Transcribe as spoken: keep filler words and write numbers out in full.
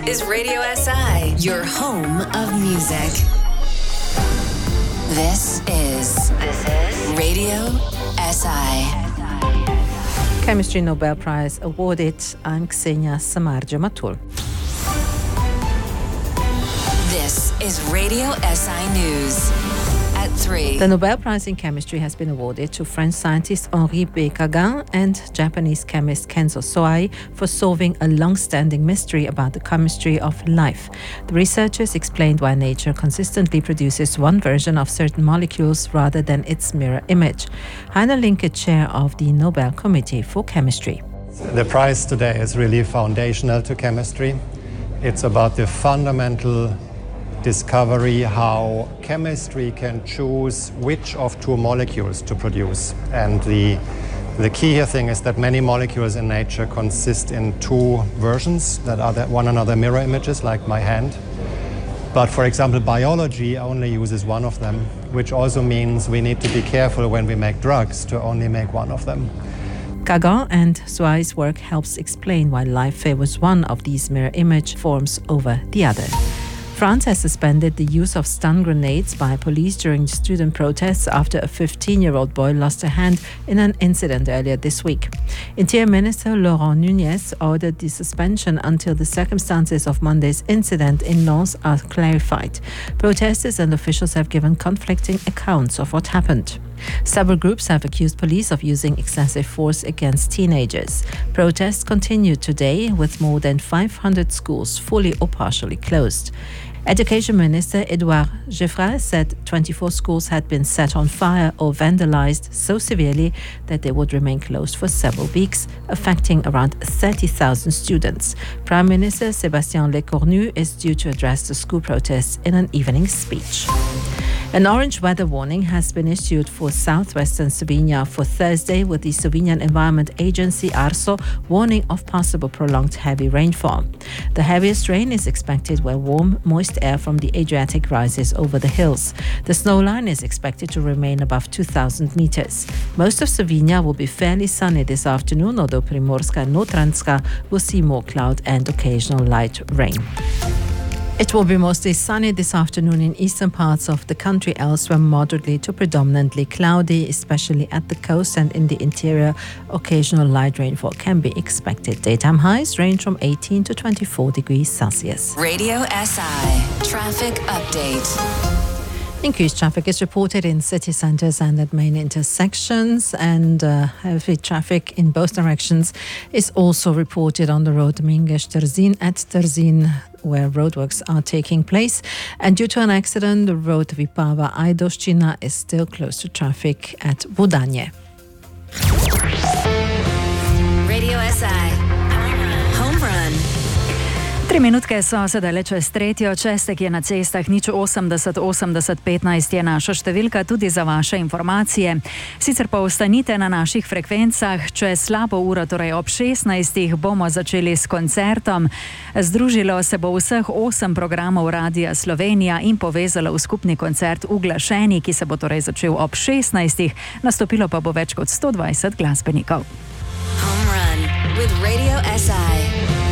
is Radio S I, your home of music. This is this is Radio S I. Chemistry Nobel Prize awarded. I'm Ksenia Samardzija-Matul. This is Radio S I News. At three. The Nobel Prize in Chemistry has been awarded to French scientist Henri B. Gagin and Japanese chemist Kenzo Soai for solving a long-standing mystery about the chemistry of life. The researchers explained why nature consistently produces one version of certain molecules rather than its mirror image. Heiner Linke, chair of the Nobel Committee for Chemistry. The prize today is really foundational to chemistry. It's about the fundamental discovery how chemistry can choose which of two molecules to produce. And the, the key here thing is that many molecules in nature consist in two versions that are one another mirror images, like my hand. But for example, biology only uses one of them, which also means we need to be careful when we make drugs to only make one of them. Gagin and Soai's work helps explain why life favors one of these mirror image forms over the other. France has suspended the use of stun grenades by police during student protests after a fifteen-year-old boy lost a hand in an incident earlier this week. Interior Minister Laurent Nunez ordered the suspension until the circumstances of Monday's incident in Lens are clarified. Protesters and officials have given conflicting accounts of what happened. Several groups have accused police of using excessive force against teenagers. Protests continued today with more than five hundred schools fully or partially closed. Education Minister Edouard Geoffrin said twenty-four schools had been set on fire or vandalized so severely that they would remain closed for several weeks, affecting around thirty thousand students. Prime Minister Sébastien Lecornu is due to address the school protests in an evening speech. An orange weather warning has been issued for southwestern Slovenia for Thursday, with the Slovenian Environment Agency ARSO warning of possible prolonged heavy rainfall. The heaviest rain is expected where warm, moist air from the Adriatic rises over the hills. The snow line is expected to remain above two thousand meters. Most of Slovenia will be fairly sunny this afternoon, although Primorska and Notranjska will see more cloud and occasional light rain. It will be mostly sunny this afternoon in eastern parts of the country, elsewhere moderately to predominantly cloudy, especially at the coast and in the interior. Occasional light rainfall can be expected. Daytime highs range from eighteen to twenty-four degrees Celsius. Radio S I Traffic Update. Increased traffic is reported in city centres and at main intersections, and uh, heavy traffic in both directions is also reported on the road Mingeș-Târzin at Târzin, where roadworks are taking place. And due to an accident, the road Vipava-Ajdovščina is still closed to traffic at Budanje. Radio S I Home Run. Tri minutke so sedaj le čez tretjo. Čestek je na cestah nič osemdeset osemdeset petnajst je naša številka tudi za vaše informacije. Sicer pa ostanite na naših frekvencah. Čez slabo uro, torej ob šestnajstih, bomo začeli s koncertom. Združilo se bo vseh osem programov Radia Slovenija in povezalo v skupni koncert Uglašeni, ki se bo torej začel ob šestnajstih. Nastopilo pa bo več kot sto dvajset glasbenikov. Home Run with Radio S I.